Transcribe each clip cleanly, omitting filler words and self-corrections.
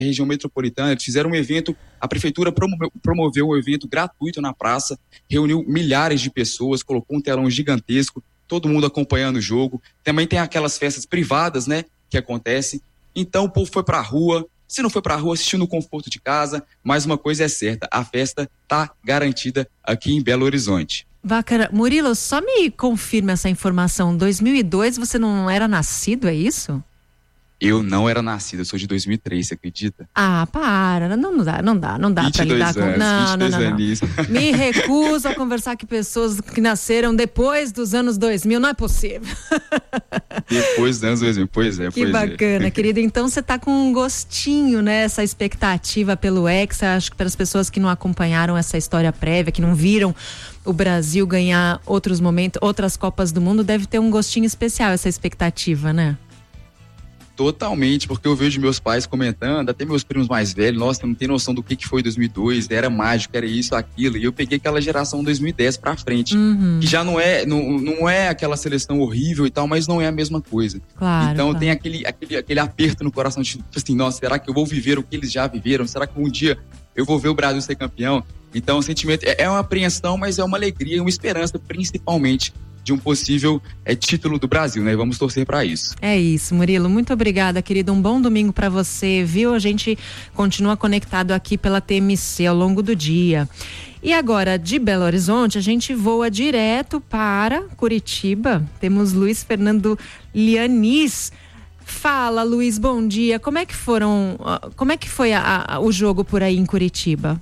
região metropolitana, eles fizeram um evento, a prefeitura promoveu um evento gratuito na praça, reuniu milhares de pessoas, colocou um telão gigantesco, todo mundo acompanhando o jogo. Também tem aquelas festas privadas, né, que acontecem. Então o povo foi pra rua, se não foi pra rua, assistiu no conforto de casa, mas uma coisa é certa, a festa tá garantida aqui em Belo Horizonte. Bacana. Murilo, só me confirma essa informação, 2002 você não era nascido, é isso? Eu não era nascido, eu sou de 2003, você acredita? Ah, para, não dá pra lidar com... Não. Me recuso a conversar com pessoas que nasceram depois dos anos 2000, não é possível. Depois dos anos 2000, pois é. Que bacana, querido. Então você tá com um gostinho, né, essa expectativa pelo Hexa, acho que para as pessoas que não acompanharam essa história prévia, que não viram o Brasil ganhar outros momentos, outras Copas do Mundo, deve ter um gostinho especial essa expectativa, né? Totalmente, porque eu vejo meus pais comentando, até meus primos mais velhos, nossa, não tem noção do que foi 2002, era mágico, era isso, aquilo, e eu peguei aquela geração 2010 pra frente, que já não é aquela seleção horrível e tal, mas não é a mesma coisa. Claro, então claro. tem aquele aperto no coração, tipo assim, nossa, será que eu vou viver o que eles já viveram? Será que um dia eu vou ver o Brasil ser campeão? Então o sentimento é uma apreensão, mas é uma alegria, uma esperança, principalmente, de um possível título do Brasil, né? Vamos torcer para isso. É isso, Murilo. Muito obrigada, querido. Um bom domingo para você, viu? A gente continua conectado aqui pela TMC ao longo do dia. E agora, de Belo Horizonte, a gente voa direto para Curitiba. Temos Luiz Fernando Lianis. Fala, Luiz, bom dia. Como é que foi o jogo por aí em Curitiba?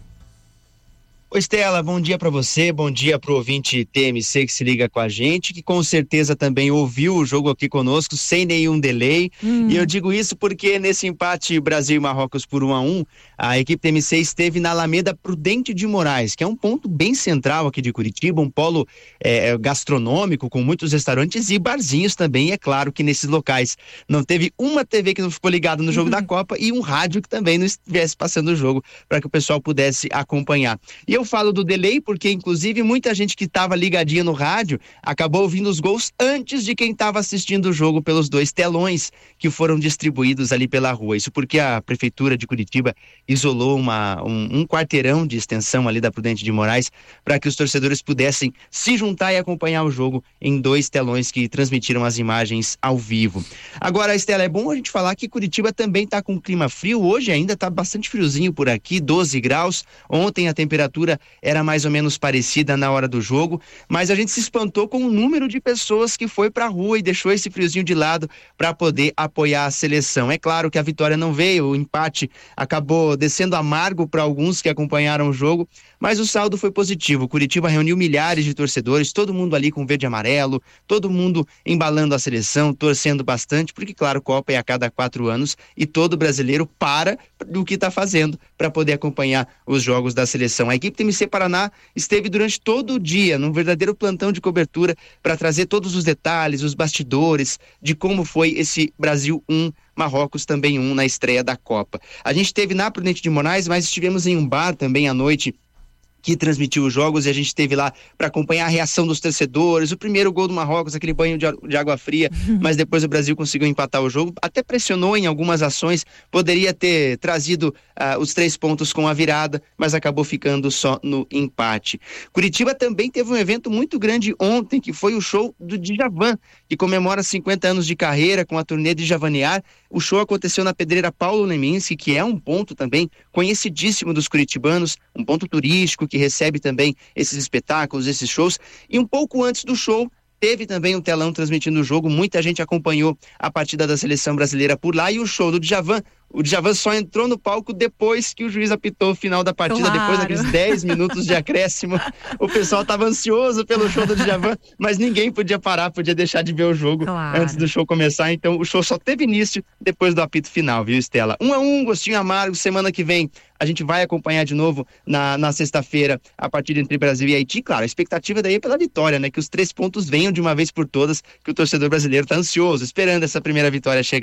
Oi, Estela, bom dia para você, bom dia pro ouvinte TMC que se liga com a gente, que com certeza também ouviu o jogo aqui conosco sem nenhum delay. E eu digo isso porque nesse empate Brasil e Marrocos por 1-1, a equipe TMC esteve na Alameda Prudente de Moraes, que é um ponto bem central aqui de Curitiba, um polo gastronômico com muitos restaurantes e barzinhos também. E é claro que nesses locais não teve uma TV que não ficou ligada no jogo da Copa e um rádio que também não estivesse passando o jogo para que o pessoal pudesse acompanhar. E eu falo do delay porque, inclusive, muita gente que estava ligadinha no rádio acabou ouvindo os gols antes de quem estava assistindo o jogo pelos 2 telões que foram distribuídos ali pela rua. Isso porque a Prefeitura de Curitiba isolou um quarteirão de extensão ali da Prudente de Moraes para que os torcedores pudessem se juntar e acompanhar o jogo em 2 telões que transmitiram as imagens ao vivo. Agora, Estela, é bom a gente falar que Curitiba também está com clima frio. Hoje ainda está bastante friozinho por aqui, 12 graus. Ontem a temperatura era mais ou menos parecida na hora do jogo, mas a gente se espantou com o número de pessoas que foi pra rua e deixou esse friozinho de lado para poder apoiar a seleção. É claro que a vitória não veio, o empate acabou descendo amargo para alguns que acompanharam o jogo, mas o saldo foi positivo. Curitiba reuniu milhares de torcedores, todo mundo ali com verde e amarelo, todo mundo embalando a seleção, torcendo bastante, porque claro, Copa é a cada 4 anos e todo brasileiro para do que está fazendo para poder acompanhar os jogos da seleção. A equipe TMC Paraná esteve durante todo o dia num verdadeiro plantão de cobertura para trazer todos os detalhes, os bastidores de como foi esse Brasil 1, Marrocos também 1 na estreia da Copa. A gente esteve na Prudente de Moraes, mas estivemos em um bar também à noite que transmitiu os jogos e a gente esteve lá para acompanhar a reação dos torcedores, o primeiro gol do Marrocos, aquele banho de água fria, mas depois o Brasil conseguiu empatar o jogo, até pressionou em algumas ações, poderia ter trazido os 3 pontos com a virada, mas acabou ficando só no empate. Curitiba também teve um evento muito grande ontem, que foi o show do Djavan, que comemora 50 anos de carreira com a turnê de Javanear. O show aconteceu na Pedreira Paulo Leminski, que é um ponto também conhecidíssimo dos curitibanos, um ponto turístico que recebe também esses espetáculos, esses shows. E um pouco antes do show, teve também um telão transmitindo o jogo, muita gente acompanhou a partida da seleção brasileira por lá e o show do Djavan. O Djavan só entrou no palco depois que o juiz apitou o final da partida, claro. Depois daqueles 10 minutos de acréscimo. O pessoal estava ansioso pelo show do Djavan, mas ninguém podia parar, podia deixar de ver o jogo antes do show começar. Então o show só teve início depois do apito final, viu, Estela? 1-1, gostinho amargo. Semana que vem a gente vai acompanhar de novo na sexta-feira a partida entre Brasil e Haiti. Claro, a expectativa daí é pela vitória, né? Que os 3 pontos venham de uma vez por todas, que o torcedor brasileiro está ansioso, esperando essa primeira vitória chegar.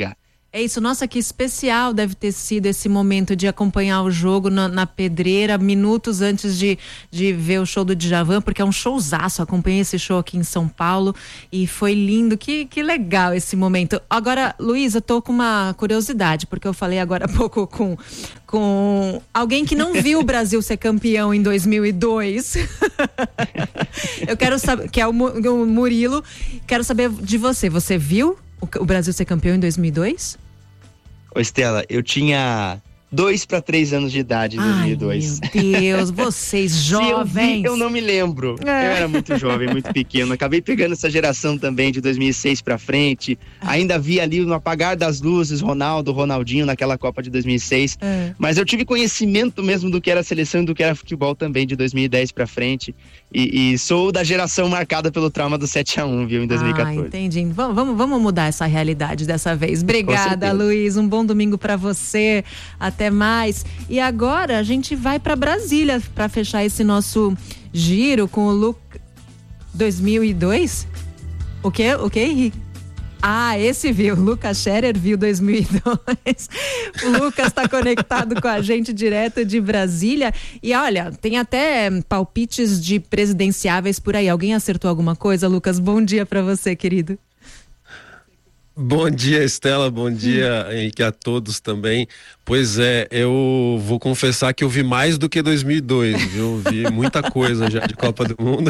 É isso, nossa, que especial deve ter sido esse momento de acompanhar o jogo na Pedreira, minutos antes de ver o show do Djavan, porque é um showzaço. Acompanhei esse show aqui em São Paulo e foi lindo, que legal esse momento. Agora, Luiz, eu tô com uma curiosidade, porque eu falei agora há pouco com alguém que não viu o Brasil ser campeão em 2002. Eu quero saber, que é o Murilo, quero saber de você. Você viu o Brasil ser campeão em 2002? Ô, Estela, eu tinha 2 para 3 anos de idade em 2002. Ai, meu Deus, vocês jovens. Eu não me lembro. Eu era muito jovem, muito pequeno. Acabei pegando essa geração também de 2006 para frente. Ainda vi ali no apagar das luzes Ronaldinho naquela Copa de 2006. Mas eu tive conhecimento mesmo do que era seleção e do que era futebol também de 2010 para frente. E sou da geração marcada pelo trauma do 7-1, viu, em 2014. Entendi. Vamos mudar essa realidade dessa vez. Obrigada, Luiz. Um bom domingo para você. Até mais. E agora a gente vai para Brasília para fechar esse nosso giro com o Lucas. 2002? O quê, Henrique? Esse viu. Lucas Scherer viu 2002. O Lucas está conectado com a gente direto de Brasília. E olha, tem até palpites de presidenciáveis por aí. Alguém acertou alguma coisa, Lucas? Bom dia para você, querido. Bom dia, Estela, bom dia, Henrique, a todos também. Pois é, eu vou confessar que eu vi mais do que 2002, viu? Vi muita coisa já de Copa do Mundo.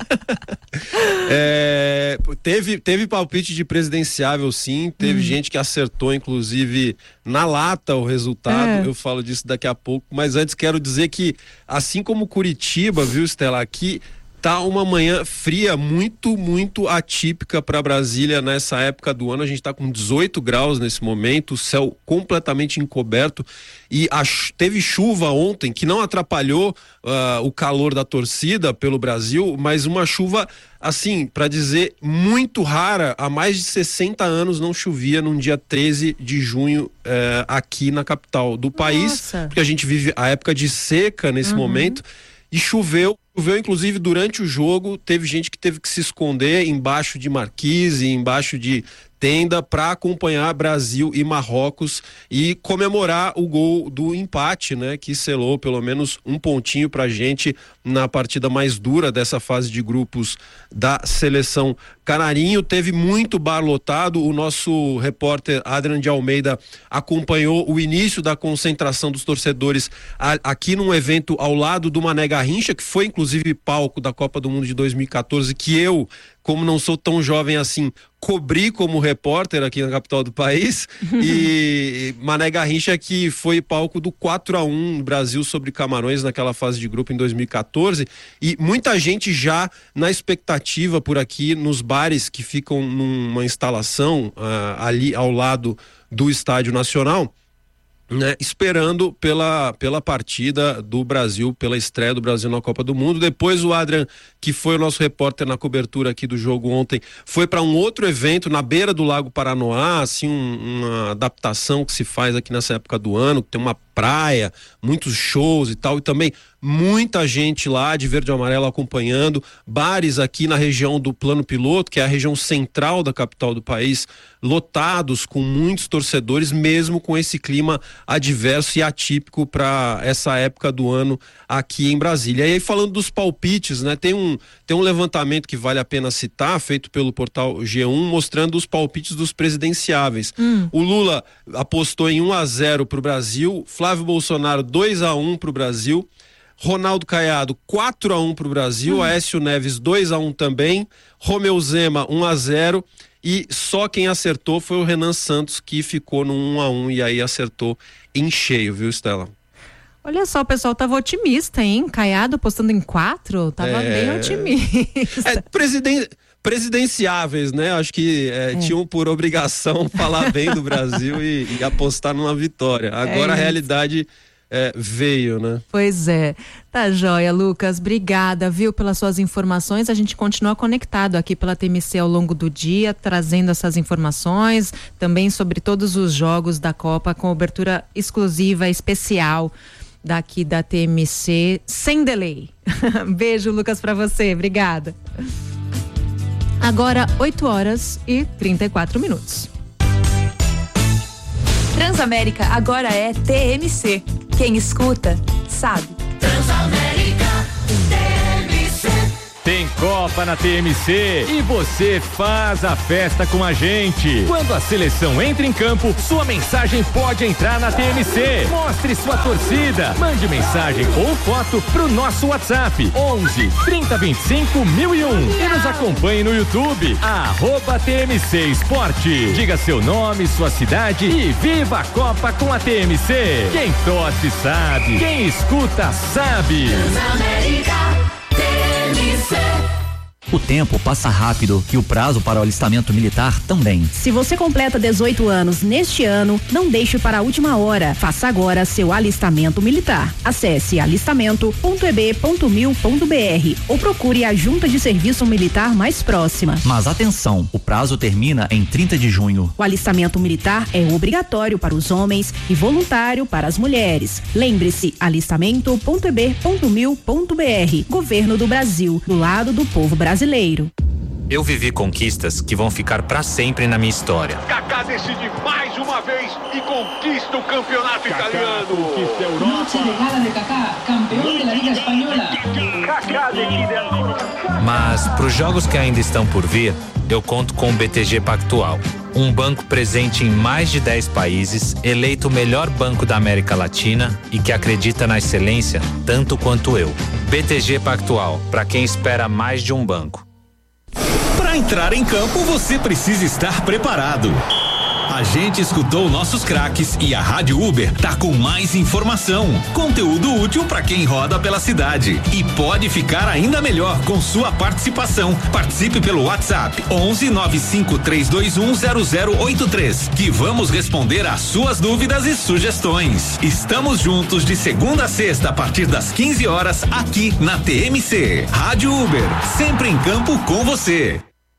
Teve palpite de presidenciável, sim, teve gente que acertou, inclusive, na lata o resultado, eu falo disso daqui a pouco, mas antes quero dizer que, assim como Curitiba, viu, Estela, aqui tá uma manhã fria, muito, muito atípica para Brasília nessa época do ano. A gente tá com 18 graus nesse momento, o céu completamente encoberto e teve chuva ontem que não atrapalhou o calor da torcida pelo Brasil, mas uma chuva, assim, para dizer, muito rara. Há mais de 60 anos não chovia num dia 13 de junho aqui na capital do país, porque a gente vive a época de seca nesse momento e choveu inclusive durante o jogo, teve gente que teve que se esconder embaixo de marquise, embaixo de tenda para acompanhar Brasil e Marrocos e comemorar o gol do empate, né, que selou pelo menos um pontinho pra gente na partida mais dura dessa fase de grupos da seleção canarinho. Teve muito bar lotado, o nosso repórter Adrian de Almeida acompanhou o início da concentração dos torcedores aqui num evento ao lado do Mané Garrincha, que foi inclusive palco da Copa do Mundo de 2014, que eu, como não sou tão jovem assim, cobri como repórter aqui na capital do país. E Mané Garrincha, que foi palco do 4-1 no Brasil sobre Camarões naquela fase de grupo em 2014, e muita gente já na expectativa por aqui nos bares que ficam numa instalação ali ao lado do Estádio Nacional, né, esperando pela partida do Brasil, pela estreia do Brasil na Copa do Mundo. Depois o Adrian, que foi o nosso repórter na cobertura aqui do jogo ontem, foi para um outro evento na beira do Lago Paranoá, assim, uma adaptação que se faz aqui nessa época do ano, que tem uma praia, muitos shows e tal, e também muita gente lá de verde e amarelo acompanhando, bares aqui na região do Plano Piloto, que é a região central da capital do país, lotados com muitos torcedores, mesmo com esse clima adverso e atípico para essa época do ano aqui em Brasília. E aí, falando dos palpites, né, tem um levantamento que vale a pena citar, feito pelo portal G1, mostrando os palpites dos presidenciáveis. O Lula apostou em 1-0 para o Brasil, Flávio Bolsonaro 2-1 para o Brasil, Ronaldo Caiado 4-1 para o Brasil, Aécio Neves 2-1 também, Romeu Zema 1-0, e só quem acertou foi o Renan Santos, que ficou no 1-1 e aí acertou em cheio, viu, Estela? Olha só, o pessoal tava otimista, hein? Caiado apostando em 4, tava bem otimista. Presidenciáveis, né? Acho que tinham por obrigação falar bem do Brasil e apostar numa vitória. Agora a realidade veio, né? Pois é. Tá joia, Lucas. Obrigada, viu, pelas suas informações. A gente continua conectado aqui pela TMC ao longo do dia, trazendo essas informações, também sobre todos os jogos da Copa, com cobertura exclusiva, especial daqui da TMC, sem delay. Beijo, Lucas, pra você. Obrigada. Agora, 8h34. Transamérica agora é TMC. Quem escuta, sabe. Transamérica, TMC. Tem Copa na TMC e você faz a festa com a gente. Quando a seleção entra em campo, sua mensagem pode entrar na TMC. Mostre sua torcida. Mande mensagem ou foto pro nosso WhatsApp 11 3025 1001 e nos acompanhe no YouTube @TMC Esporte. Diga seu nome, sua cidade e viva a Copa com a TMC. Quem torce sabe, quem escuta sabe. Transamérica, TMC. O tempo passa rápido e o prazo para o alistamento militar também. Se você completa 18 anos neste ano, não deixe para a última hora. Faça agora seu alistamento militar. Acesse alistamento.eb.mil.br ou procure a junta de serviço militar mais próxima. Mas atenção, o prazo termina em 30 de junho. O alistamento militar é obrigatório para os homens e voluntário para as mulheres. Lembre-se, alistamento.eb.mil.br. Governo do Brasil, do lado do povo brasileiro. Eu vivi conquistas que vão ficar para sempre na minha história. Kaká decide mais uma vez e conquista o campeonato italiano. Conquista a Europa. Noche de gala de Kaká, campeão da Liga Espanhola. Kaká decide ancora. Mas para os jogos que ainda estão por vir, eu conto com o BTG Pactual. Um banco presente em mais de 10 países, eleito o melhor banco da América Latina e que acredita na excelência tanto quanto eu. BTG Pactual, para quem espera mais de um banco. Para entrar em campo, você precisa estar preparado. A gente escutou nossos craques e a Rádio Uber tá com mais informação, conteúdo útil para quem roda pela cidade e pode ficar ainda melhor com sua participação. Participe pelo WhatsApp 11 95321 0083 que vamos responder às suas dúvidas e sugestões. Estamos juntos de segunda a sexta a partir das 15 horas aqui na TMC. Rádio Uber, sempre em campo com você.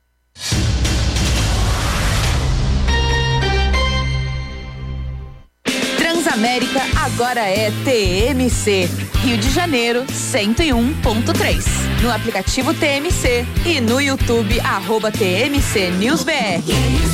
Transamérica agora é TMC. Rio de Janeiro 101.3. No aplicativo TMC e no YouTube @TMC News BR.